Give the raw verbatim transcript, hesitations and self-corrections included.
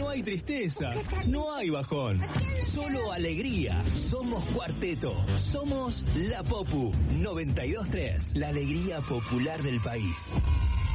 no hay tristeza, no hay bajón, solo alegría. Somos Cuarteto, somos La Popu noventa y dos tres, la alegría popular del país.